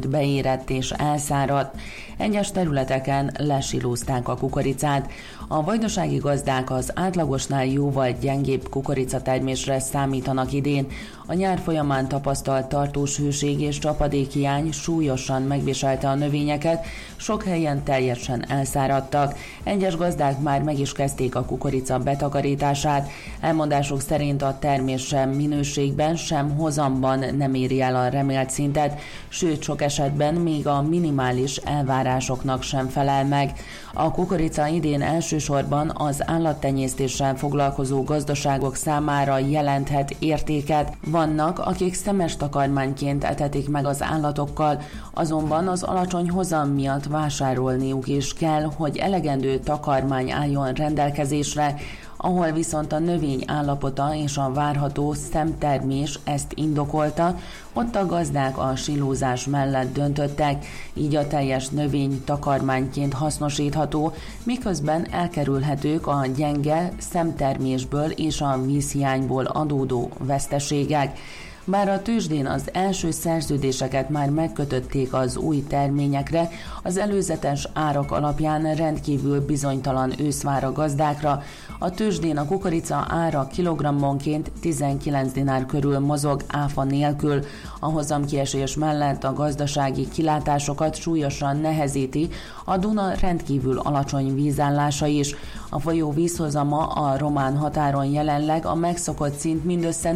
előtt beérett és elszáradt. Egyes területeken lesilózták a kukoricát. A vajdasági gazdák az átlagosnál jóval gyengébb kukoricatermésre számítanak idén. A nyár folyamán tapasztalt tartós hőség és csapadékhiány súlyosan megviselte a növényeket, sok helyen teljesen elszáradtak. Egyes gazdák már meg is kezdték a kukorica betakarítását. Elmondásuk szerint a termés sem minőségben, sem hozamban nem éri el a remélt szintet, sőt sok esetben még a minimális elvárásoknak sem felel meg. A kukorica idén elsősorban az állattenyésztéssel foglalkozó gazdaságok számára jelenthet értéket. Vannak, akik szemes takarmányként etetik meg az állatokkal, azonban az alacsony hozam miatt vásárolniuk is kell, hogy elegendő takarmány álljon rendelkezésre, ahol viszont a növény állapota és a várható szemtermés ezt indokolta, ott a gazdák a silózás mellett döntöttek, így a teljes növény takarmányként hasznosítható, miközben elkerülhetők a gyenge szemtermésből és a vízhiányból adódó veszteségek. Bár a tőzsdén az első szerződéseket már megkötötték az új terményekre, az előzetes árak alapján rendkívül bizonytalan ősz vár a gazdákra. A tőzsdén a kukorica ára kilogrammonként 19 dinár körül mozog áfa nélkül. A hozamkiesés mellett a gazdasági kilátásokat súlyosan nehezíti a Duna rendkívül alacsony vízállása is. A folyó vízhozama a román határon jelenleg a megszokott szint mindössze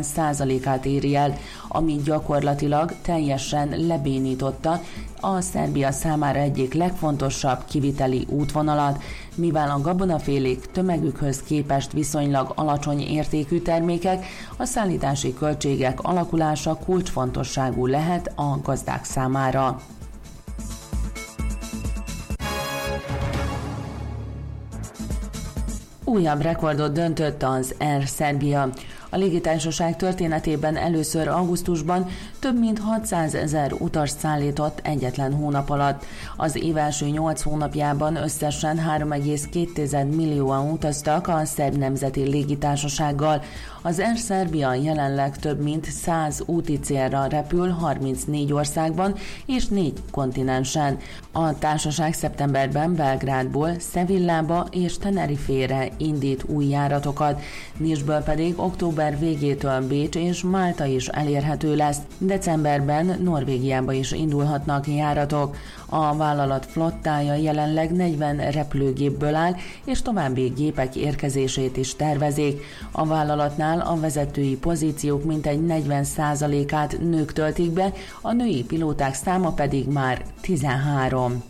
40%-át éri el, ami gyakorlatilag teljesen lebénította a Szerbia számára egyik legfontosabb kiviteli útvonalat, mivel a gabonafélék tömegükhöz képest viszonylag alacsony értékű termékek, a szállítási költségek alakulása kulcsfontosságú lehet a gazdák számára. Újabb rekordot döntött az Air Serbia. A légitársaság történetében először augusztusban több mint 600 000 utast szállított egyetlen hónap alatt. Az év első 8 hónapjában összesen 3,2 millióan utaztak a szerb nemzeti légitársasággal. Az Air Serbia jelenleg több mint 100 úti célra repül 34 országban és 4 kontinensen. A társaság szeptemberben Belgrádból Sevillába és Tenerifére indít új járatokat, Nisből pedig október végétől Bécs és Málta is elérhető lesz. Decemberben Norvégiába is indulhatnak járatok. A vállalat flottája jelenleg 40 repülőgépből áll, és további gépek érkezését is tervezik. A vállalatnál a vezetői pozíciók mintegy 40%-át nők töltik be, a női pilóták száma pedig már 13.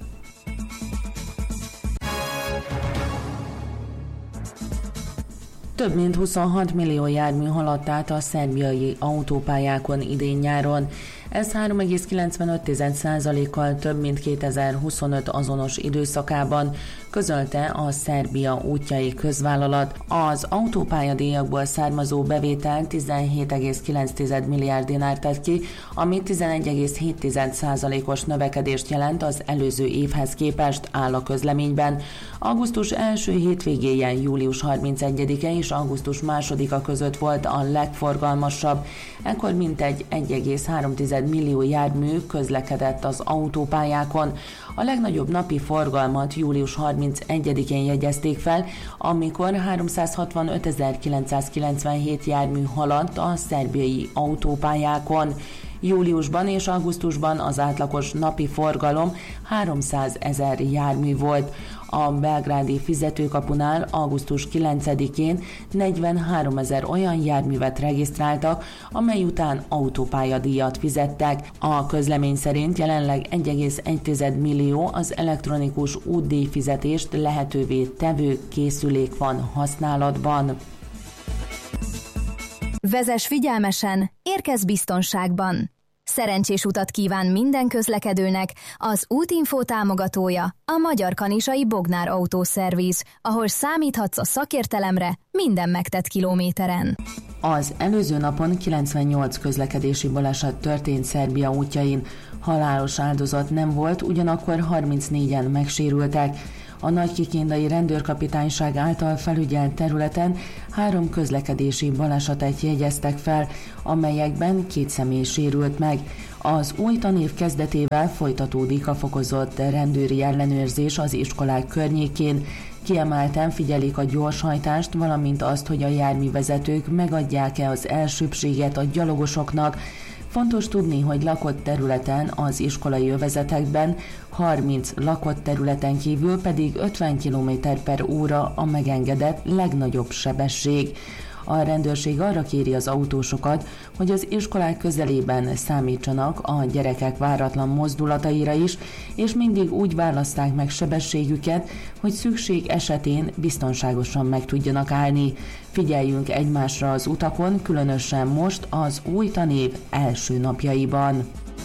Több mint 26 millió jármű haladt át a szerbiai autópályákon idén-nyáron. Ez 3,95%-kal több, mint 2025 azonos időszakában, közölte a Szerbia útjai közvállalat. Az autópályadíjakból származó bevétel 17,9 milliárd dinár tett ki, ami 11,7%-os növekedést jelent az előző évhez képest, áll a közleményben. Augusztus első hétvégéje, július 31-e és augusztus 2-a között volt a legforgalmasabb. Ekkor mintegy 1,3 millió jármű közlekedett az autópályákon. A legnagyobb napi forgalmat július 31-én jegyezték fel, amikor 365.997 jármű haladt a szerbiai autópályákon. Júliusban és augusztusban az átlagos napi forgalom 300 000 jármű volt. A belgrádi fizetőkapunál augusztus 9-én 43 000 olyan járművet regisztráltak, amely után autópályadíjat fizettek. A közlemény szerint jelenleg 1,1 millió az elektronikus útdíjfizetést lehetővé tevő készülék van használatban. Vezess figyelmesen, érkezz biztonságban! Szerencsés utat kíván minden közlekedőnek az Útinfo támogatója, a Magyar Kanizsai Bognár Autószerviz, ahol számíthatsz a szakértelemre minden megtett kilométeren. Az előző napon 98 közlekedési baleset történt Szerbia útjain. Halálos áldozat nem volt, ugyanakkor 34-en megsérültek. A Nagykikindai Rendőrkapitányság által felügyelt területen 3 közlekedési balesetet jegyeztek fel, amelyekben 2 személy sérült meg. Az új tanév kezdetével folytatódik a fokozott rendőri ellenőrzés az iskolák környékén. Kiemelten figyelik a gyorshajtást, valamint azt, hogy a járművezetők megadják-e az elsőbbséget a gyalogosoknak. Fontos tudni, hogy lakott területen, az iskolai övezetekben 30 lakott területen kívül pedig 50 km/óra a megengedett legnagyobb sebesség. A rendőrség arra kéri az autósokat, hogy az iskolák közelében számítsanak a gyerekek váratlan mozdulataira is, és mindig úgy választák meg sebességüket, hogy szükség esetén biztonságosan meg tudjanak állni. Figyeljünk egymásra az utakon, különösen most az új tanév első napjaiban.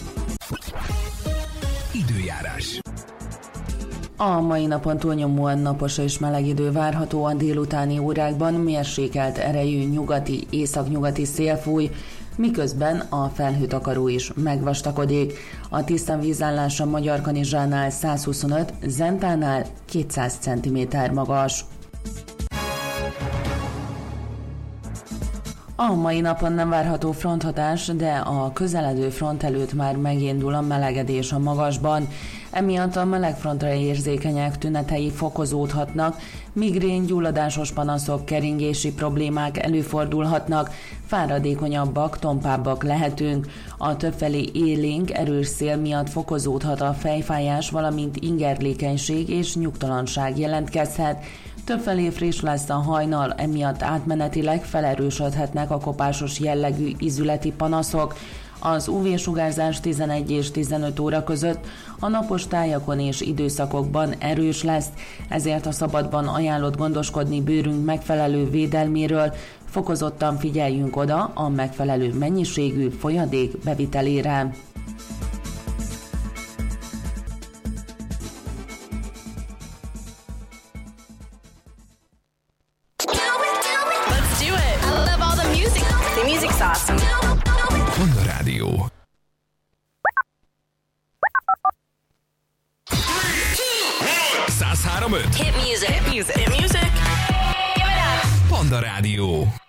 Időjárás. A mai napon túlnyomóan napos és meleg idő várható, a délutáni órákban mérsékelt erejű nyugati, északnyugati szél fúj, miközben a felhőtakaró is megvastakodik. A tiszta vízállás a Magyarkanizsánál 125, Zentánál 200 cm magas. A mai napon nem várható fronthatás, de a közeledő front előtt már megindul a melegedés a magasban. Emiatt a melegfrontra érzékenyek tünetei fokozódhatnak, migrén, gyulladásos panaszok, keringési problémák előfordulhatnak, fáradékonyabbak, tompábbak lehetünk. A többfelé élénk, erős szél miatt fokozódhat a fejfájás, valamint ingerlékenység és nyugtalanság jelentkezhet. Többfelé friss lesz a hajnal, emiatt átmenetileg felerősödhetnek a kopásos jellegű ízületi panaszok. Az UV-sugárzás 11 és 15 óra között a napos tájakon és időszakokban erős lesz, ezért a szabadban ajánlott gondoskodni bőrünk megfelelő védelméről, fokozottan figyeljünk oda a megfelelő mennyiségű folyadék bevitelére. Panda Rádió. Hit music. Panda Rádió.